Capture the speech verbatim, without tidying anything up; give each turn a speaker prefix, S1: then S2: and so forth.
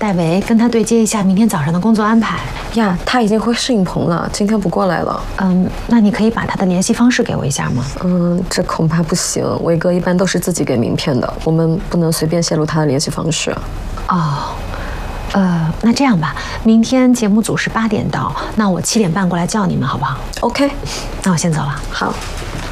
S1: 戴维，跟他对接一下明天早上的工作安排。
S2: 呀，他已经回摄影棚了，今天不过来了。
S1: 嗯，那你可以把他的联系方式给我一下吗？
S2: 嗯，这恐怕不行。伟哥一般都是自己给名片的，我们不能随便泄露他的联系方式。
S1: 哦，呃，那这样吧，明天节目组是八点到，那我七点半过来叫你们，好不好
S2: ？OK，
S1: 那我先走了。
S2: 好。